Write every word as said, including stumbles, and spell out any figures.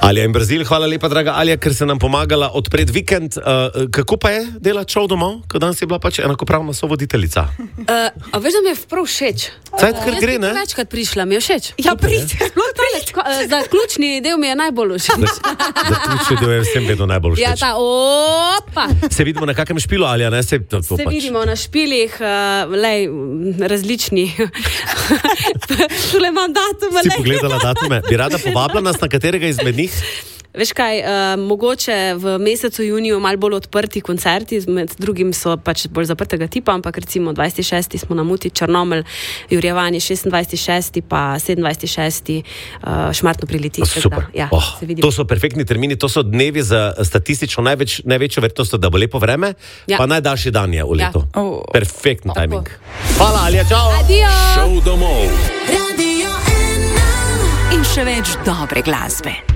Alja in Brazil, hvala lepa, draga Alja, ker se nam pomagala odpred vikend. Uh, kako pa je delati šov domov, ko danes je bila pač enakopravna sovoditeljica? Uh, a veš, da mi je prav všeč. Cajt, ker gre, ne? Večkrat prišla, mi je všeč. Ja, pridite. Za ključni del mi je najbolj všeč. Za ključni del je vsem vedno najbolj všeč. Ja, ta, opa. Se vidimo na kakem špilu, Alja, ne? Se, to, to Se pač. vidimo na špilih, uh, lej, različni. Tule imam datume, Si lej. pogledala datume? Bi rada povabila nas na katerega izmed njih? Veš kaj, uh, mogoče v mesecu juniju malo bolj odprti koncerti, med drugim so pač bolj zaprtega tipa, ampak recimo dvajseti šesti smo na Muti, Črnomelj, Jurjevanje, šestindvajseti šesti pa sedemindvajseti šesti uh, Šmartno pri Litiji. Super. Ja, oh, se to so perfektni termini, to so dnevi za statistično največ, največjo verjetnost, da bo lepo vreme, Ja. pa najdaljši dan je v Ja. letu. Oh. Perfektni timing. Hvala, Alja, čau! Adijo! Šov domov. Radio ena. In še več dobre glasbe.